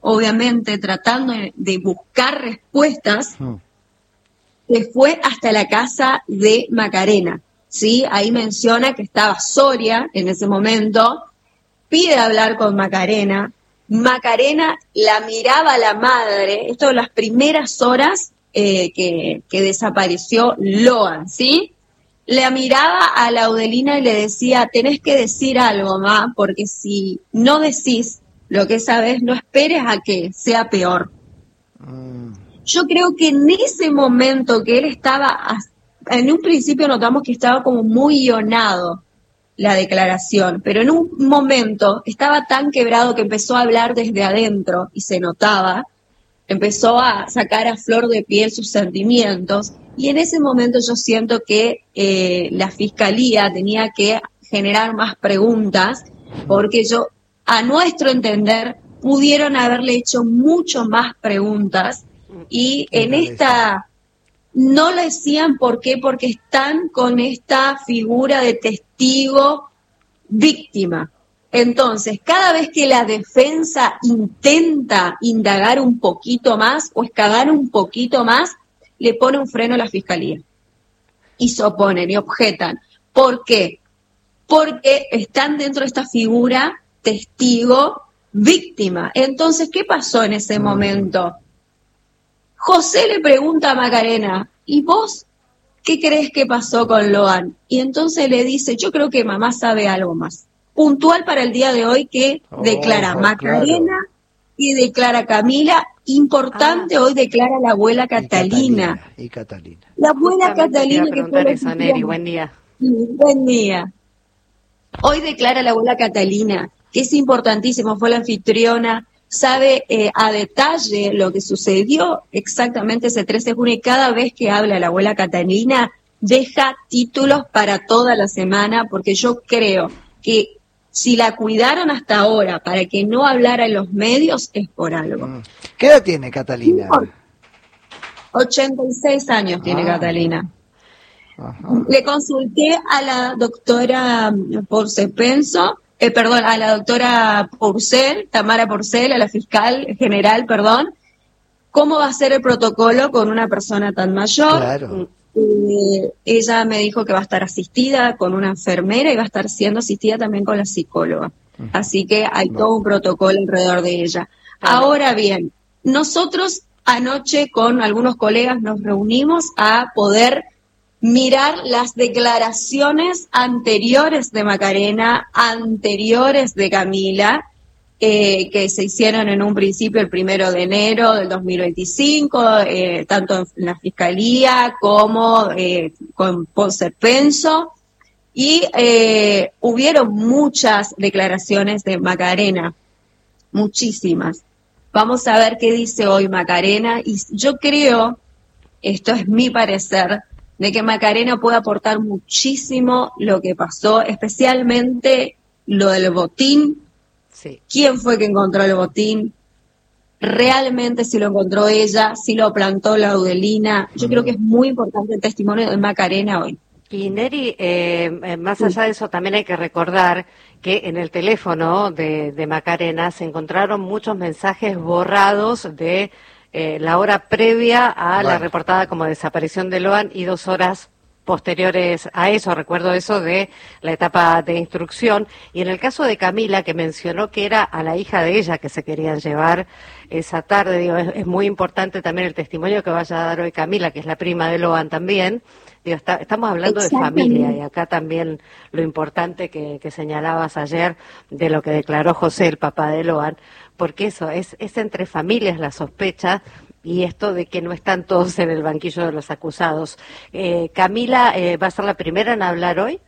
obviamente tratando de buscar respuestas, se fue hasta la casa de Macarena, ¿sí? Ahí menciona que estaba Soria en ese momento, pide hablar con Macarena, Macarena la miraba a la madre, esto las primeras horas que desapareció Loan, ¿sí? La miraba a Laudelina y le decía, tenés que decir algo, ma, porque si no decís lo que sabes, no esperes a que sea peor. Yo creo que en ese momento que él estaba, en un principio notamos que estaba como muy ionado la declaración, pero en un momento estaba tan quebrado que empezó a hablar desde adentro y se notaba, empezó a sacar a flor de piel sus sentimientos y en ese momento yo siento que la fiscalía tenía que generar más preguntas porque a nuestro entender, pudieron haberle hecho mucho más preguntas y en esta no lo decían, ¿por qué? Porque están con esta figura de testigo víctima. Entonces, cada vez que la defensa intenta indagar un poquito más o excavar un poquito más, le pone un freno a la fiscalía. Y se oponen y objetan. ¿Por qué? Porque están dentro de esta figura testigo víctima. Entonces, ¿qué pasó en ese momento? José le pregunta a Macarena, ¿y vos qué crees que pasó con Loan? Y entonces le dice, yo creo que mamá sabe algo más. Puntual para el día de hoy que declara Macarena y declara Camila. Importante, hoy declara la abuela Catalina. Y Catalina. La abuela Catalina que fue eso, Neri, buen día. Buen día. Hoy declara la abuela Catalina, que es importantísimo, fue la anfitriona, sabe a detalle lo que sucedió exactamente ese 13 de junio y cada vez que habla la abuela Catalina deja títulos para toda la semana porque yo creo que si la cuidaron hasta ahora para que no hablara en los medios es por algo. ¿Qué edad tiene Catalina? 86 años tiene Catalina. Ajá. Le consulté a la doctora a la doctora Porcel, Tamara Porcel, a la fiscal general, cómo va a ser el protocolo con una persona tan mayor. Claro. Ella me dijo que va a estar asistida con una enfermera y va a estar siendo asistida también con la psicóloga. Así que hay todo un protocolo alrededor de ella. Ahora bien, nosotros anoche con algunos colegas nos reunimos a poder mirar las declaraciones anteriores de Macarena, anteriores de Camila, que se hicieron en un principio el 1 de enero del 2025, tanto en la Fiscalía como con Ponce Penso, y hubieron muchas declaraciones de Macarena, muchísimas. Vamos a ver qué dice hoy Macarena, y yo creo, esto es mi parecer, de que Macarena puede aportar muchísimo lo que pasó, especialmente lo del botín. Sí. ¿Quién fue que encontró el botín? Realmente si lo encontró ella, si lo plantó Laudelina. Yo creo que es muy importante el testimonio de Macarena hoy. Y Neri, más allá de eso, también hay que recordar que en el teléfono de Macarena se encontraron muchos mensajes borrados de la hora previa a la reportada como desaparición de Loan y 2 horas posteriores a eso. Recuerdo eso de la etapa de instrucción. Y en el caso de Camila, que mencionó que era a la hija de ella que se querían llevar esa tarde, digo, es muy importante también el testimonio que vaya a dar hoy Camila, que es la prima de Loan también. Digo, estamos hablando de familia y acá también lo importante que señalabas ayer de lo que declaró José, el papá de Loan, porque eso es entre familias la sospecha y esto de que no están todos en el banquillo de los acusados. Camila, ¿va a ser la primera en hablar hoy?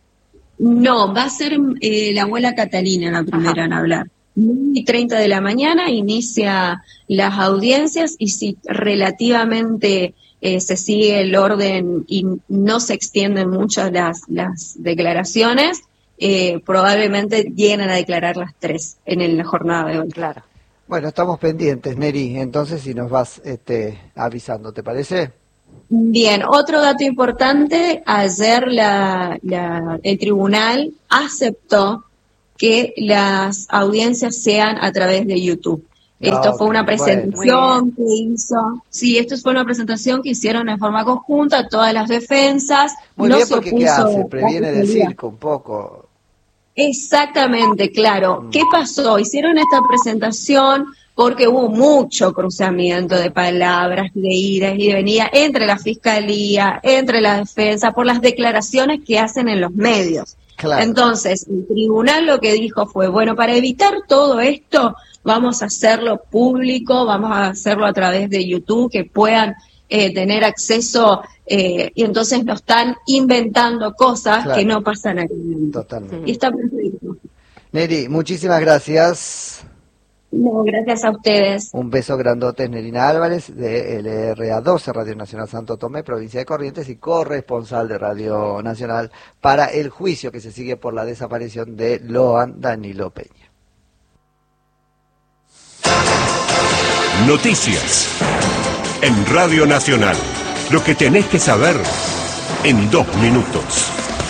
No, va a ser la abuela Catalina la primera en hablar. 9:30 de la mañana inicia las audiencias y si relativamente se sigue el orden y no se extienden mucho las declaraciones, probablemente lleguen a declarar las 3 en la jornada de hoy. Claro. Bueno, estamos pendientes, Neri, entonces si nos vas avisando, ¿te parece? Bien, otro dato importante, ayer el tribunal aceptó que las audiencias sean a través de YouTube. Esto fue una presentación que hizo. Sí, esto fue una presentación que hicieron en forma conjunta todas las defensas. Muy bien, porque ¿qué hace? Previene del circo un poco. Exactamente, claro. ¿Qué pasó? Hicieron esta presentación porque hubo mucho cruzamiento de palabras, de idas y de venidas entre la fiscalía, entre la defensa, por las declaraciones que hacen en los medios. Claro. Entonces, el tribunal lo que dijo fue, bueno, para evitar todo esto, vamos a hacerlo público, vamos a hacerlo a través de YouTube, que puedan tener acceso, y entonces no están inventando cosas que no pasan aquí. Totalmente. Y está perfecto. Neri, muchísimas gracias. No, gracias a ustedes. Un beso grandote, Nerina Álvarez, de LRA12, Radio Nacional Santo Tomé, provincia de Corrientes, y corresponsal de Radio Nacional para el juicio que se sigue por la desaparición de Loan Danilo Peña. Noticias en Radio Nacional. Lo que tenés que saber en 2 minutos.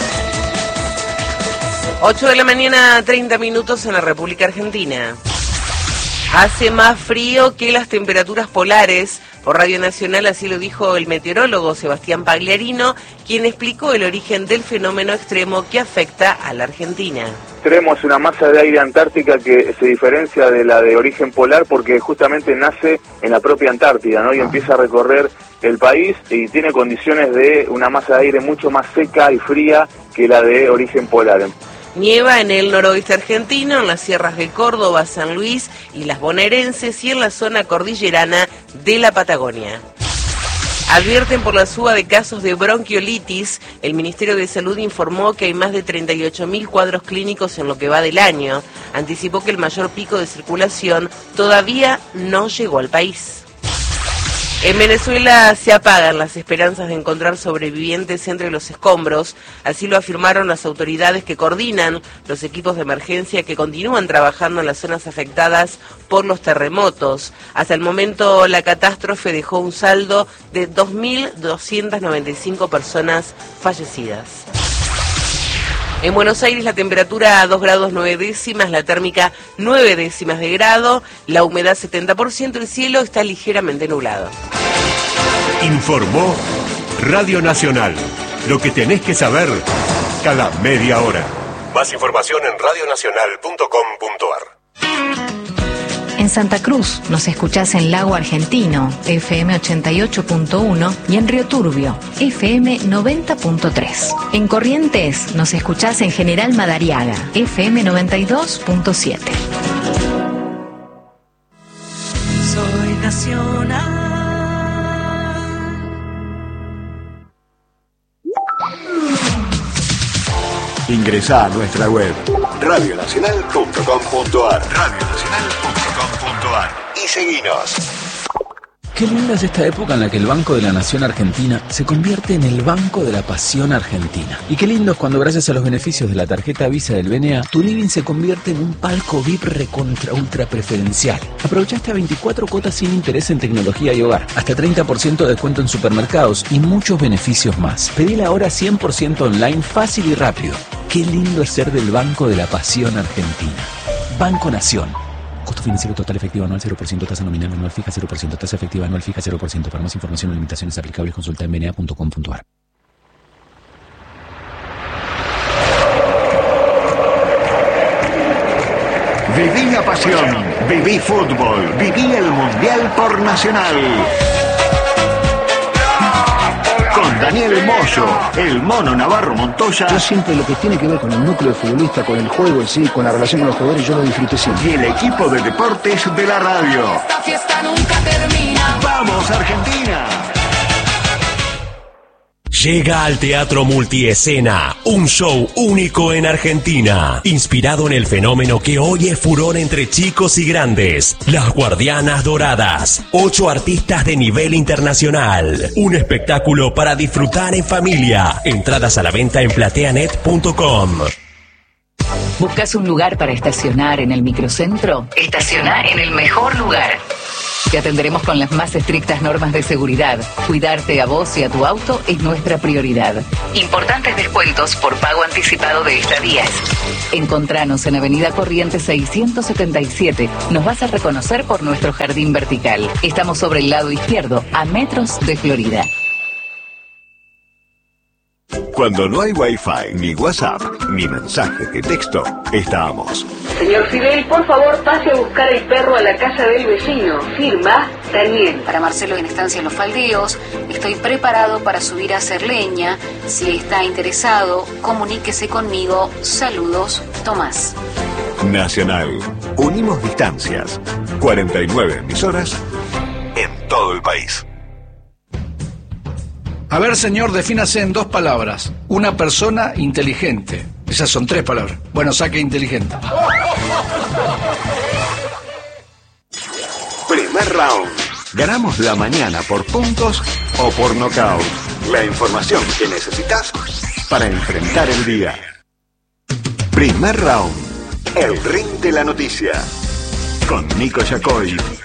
8 de la mañana, 30 minutos en la República Argentina. Hace más frío que las temperaturas polares. Por Radio Nacional así lo dijo el meteorólogo Sebastián Pagliarino, quien explicó el origen del fenómeno extremo que afecta a la Argentina. Extremo es una masa de aire antártica que se diferencia de la de origen polar porque justamente nace en la propia Antártida, ¿no? Y empieza a recorrer el país y tiene condiciones de una masa de aire mucho más seca y fría que la de origen polar. Nieva en el noroeste argentino, en las sierras de Córdoba, San Luis y las bonaerenses y en la zona cordillerana de la Patagonia. Advierten por la suba de casos de bronquiolitis. El Ministerio de Salud informó que hay más de 38.000 cuadros clínicos en lo que va del año. Anticipó que el mayor pico de circulación todavía no llegó al país. En Venezuela se apagan las esperanzas de encontrar sobrevivientes entre los escombros, así lo afirmaron las autoridades que coordinan los equipos de emergencia que continúan trabajando en las zonas afectadas por los terremotos. Hasta el momento la catástrofe dejó un saldo de 2.295 personas fallecidas. En Buenos Aires la temperatura a 2 grados 9 décimas, la térmica 9 décimas de grado, la humedad 70%, el cielo está ligeramente nublado. Informó Radio Nacional. Lo que tenés que saber cada media hora. Más información en radionacional.com.ar. En Santa Cruz nos escuchás en Lago Argentino, FM 88.1, y en Río Turbio, FM 90.3. En Corrientes nos escuchás en General Madariaga, FM 92.7. Soy nacional. Ingresá a nuestra web radionacional.com.ar y seguinos. Qué linda es esta época en la que el Banco de la Nación Argentina se convierte en el Banco de la Pasión Argentina. Y qué lindo es cuando gracias a los beneficios de la tarjeta Visa del BNA, tu living se convierte en un palco VIP recontra ultra preferencial. Aprovechaste a 24 cuotas sin interés en tecnología y hogar, hasta 30% de descuento en supermercados y muchos beneficios más. Pedila ahora 100% online, fácil y rápido. Qué lindo es ser del Banco de la Pasión Argentina. Banco Nación. Costo financiero total efectivo anual 0%, tasa nominal anual fija 0%, tasa efectiva anual fija 0%. Para más información o limitaciones aplicables consulta en bna.com.ar. Viví la pasión, viví fútbol, viví el Mundial por Nacional. Con Daniel Moyo, el Mono Navarro Montoya. Yo siempre lo que tiene que ver con el núcleo de futbolista, con el juego en sí, con la relación con los jugadores, yo lo disfruté siempre. Y el equipo de deportes de la radio. Esta fiesta nunca termina. ¡Vamos, Argentina! Llega al Teatro Multiescena, un show único en Argentina, inspirado en el fenómeno que hoy es furor entre chicos y grandes, Las Guardianas Doradas, 8 artistas de nivel internacional, un espectáculo para disfrutar en familia, entradas a la venta en plateanet.com. ¿Buscas un lugar para estacionar en el microcentro? Estaciona en el mejor lugar. Te atenderemos con las más estrictas normas de seguridad. Cuidarte a vos y a tu auto es nuestra prioridad. Importantes descuentos por pago anticipado de estadías. Encontranos en Avenida Corrientes 677. Nos vas a reconocer por nuestro jardín vertical. Estamos sobre el lado izquierdo, a metros de Florida. Cuando no hay Wi-Fi, ni WhatsApp, ni mensaje de texto, estamos. Señor Fidel, por favor, pase a buscar el perro a la casa del vecino. Firma, Daniel. Para Marcelo en Estancia en Los Faldeos, estoy preparado para subir a hacer leña. Si está interesado, comuníquese conmigo. Saludos, Tomás. Nacional. Unimos distancias. 49 emisoras en todo el país. A ver, señor, defínase en 2 palabras. Una persona inteligente. Esas son 3 palabras. Bueno, saque inteligente. Primer round. Ganamos la mañana por puntos o por nocaut. La información que necesitas para enfrentar el día. Primer round. El ring de la noticia. Con Nico Yacoy